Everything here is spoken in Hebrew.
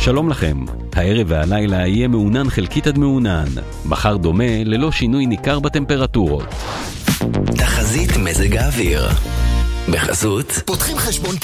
שלום לכם, הערב והלילה יהיה מעונן חלקית עד מעונן, מחר דומה ללא שינוי ניכר בטמפרטורות. תחזית מזג האוויר בחסות פותחים חשבון